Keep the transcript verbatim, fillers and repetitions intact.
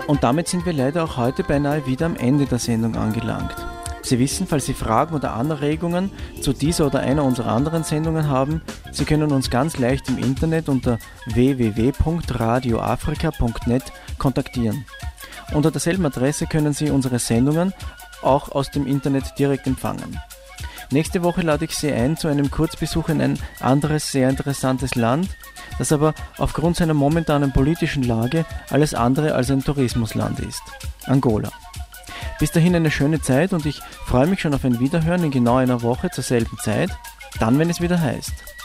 Und damit sind wir leider auch heute beinahe wieder am Ende der Sendung angelangt. Sie wissen, falls Sie Fragen oder Anregungen zu dieser oder einer unserer anderen Sendungen haben, Sie können uns ganz leicht im Internet unter w w w punkt radio afrika punkt net kontaktieren. Unter derselben Adresse können Sie unsere Sendungen auch aus dem Internet direkt empfangen. Nächste Woche lade ich Sie ein zu einem Kurzbesuch in ein anderes sehr interessantes Land, das aber aufgrund seiner momentanen politischen Lage alles andere als ein Tourismusland ist: Angola. Bis dahin eine schöne Zeit und ich freue mich schon auf ein Wiederhören in genau einer Woche zur selben Zeit, dann wenn es wieder heißt